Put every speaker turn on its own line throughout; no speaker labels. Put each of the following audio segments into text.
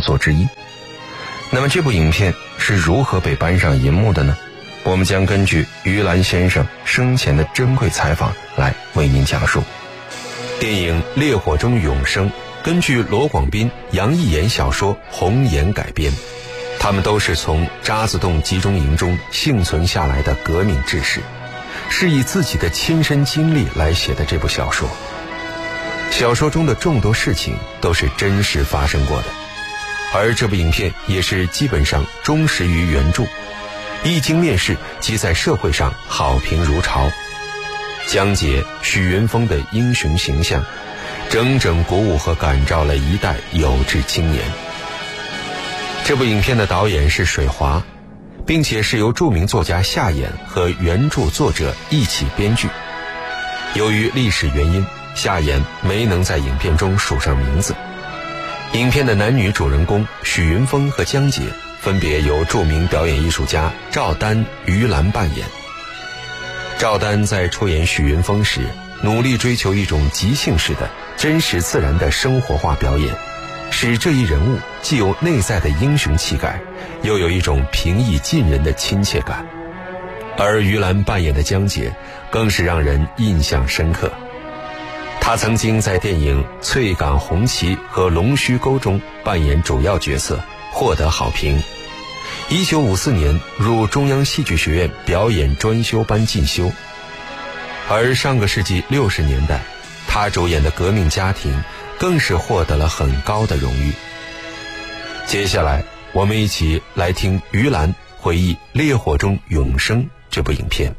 作之一。那么这部影片是如何被搬上银幕的呢？我们将根据于兰先生生前的珍贵采访来为您讲述。电影《烈火中永生》根据罗广斌、杨义言小说《红岩》改编，他们都是从渣滓洞集中营中幸存下来的革命志士，是以自己的亲身经历来写的这部小说。小说中的众多事情都是真实发生过的，而这部影片也是基本上忠实于原著，一经面世即在社会上好评如潮。江姐、许云峰的英雄形象整整鼓舞和感召了一代有志青年。这部影片的导演是水华，并且是由著名作家夏衍和原著作者一起编剧。由于历史原因，夏衍没能在影片中署上名字。影片的男女主人公许云峰和江姐分别由著名表演艺术家赵丹、于兰扮演。赵丹在出演许云峰时，努力追求一种即兴式的、真实自然的生活化表演，使这一人物既有内在的英雄气概，又有一种平易近人的亲切感。而于兰扮演的江姐更是让人印象深刻。她曾经在电影《翠港红旗》和《龙须沟》中扮演主要角色，获得好评。1954年入中央戏剧学院表演专修班进修。而上个世纪60年代，她主演的《革命家庭》更是获得了很高的荣誉。接下来我们一起来听于兰回忆《烈火中永生》这部影片。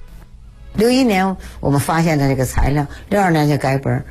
61年我们发现的这个材料，62年就改本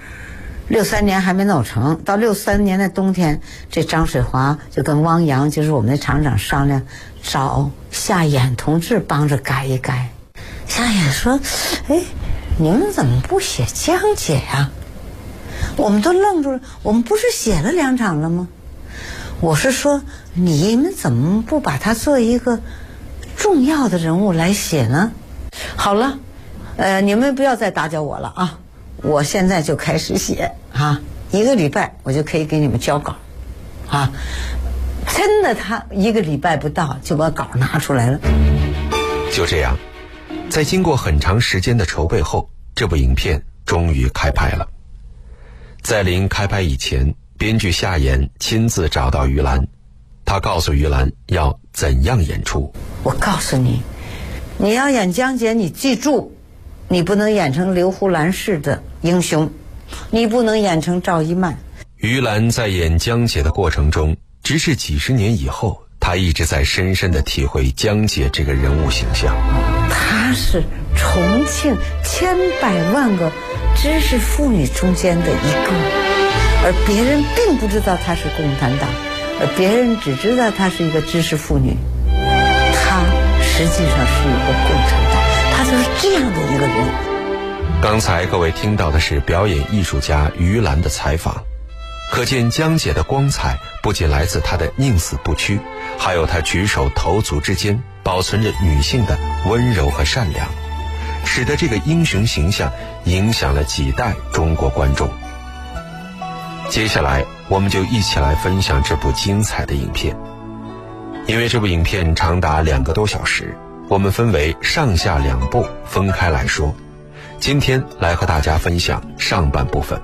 ，63年还没弄成。到63年的冬天，这张水华就跟汪洋，就是我们的厂长商量，找夏衍同志帮着改一改。夏衍说：“哎，你们怎么不写江姐呀？”我们都愣住了，我们不是写了2场了吗？我是说，你们怎么不把它做一个重要的人物来写呢？好了，你们不要再打搅我了啊！我现在就开始写啊，1个礼拜我就可以给你们交稿啊！真的，他1个礼拜不到就把稿拿出来了。
就这样，在经过很长时间的筹备后，这部影片终于开拍了。在临开拍以前，编剧夏衍亲自找到于兰，他告诉于兰要怎样演出。
我告诉你，你要演江姐，你记住，你不能演成刘胡兰式的英雄，你不能演成赵一曼。
于兰在演江姐的过程中，直至几十年以后，她一直在深深地体会江姐这个人物形象。
她是重庆千百万个知识妇女中间的一个，而别人并不知道她是共产党，而别人只知道她是一个知识妇女。她实际上是一个共产党，她就是这样的一个人。
刚才各位听到的是表演艺术家于兰的采访，可见江姐的光彩不仅来自她的宁死不屈，还有她举手投足之间保存着女性的温柔和善良，使得这个英雄形象影响了几代中国观众。接下来我们就一起来分享这部精彩的影片。因为这部影片长达2个多小时，我们分为上下2部分开来说。今天来和大家分享上半部分。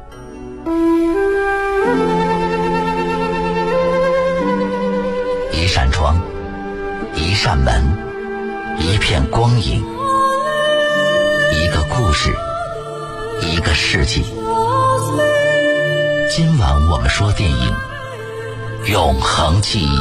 一扇窗，一扇门，一片光影，一个故事，一个世纪。今晚我们说电影《永恒记忆》。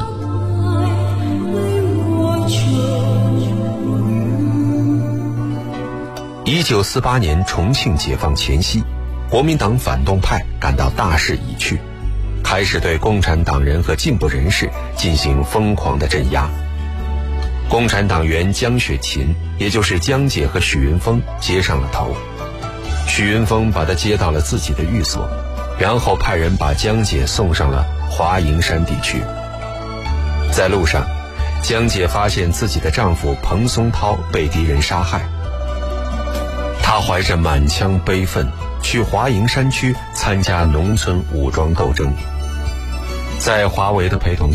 1948年重庆解放前夕，国民党反动派感到大势已去，开始对共产党人和进步人士进行疯狂的镇压。共产党员江雪琴，也就是江姐和许云峰接上了头。许云峰把她接到了自己的寓所，然后派人把江姐送上了华营山地区。在路上，江姐发现自己的丈夫彭松涛被敌人杀害，她怀着满腔悲愤去华营山区参加农村武装斗争。在华为的陪同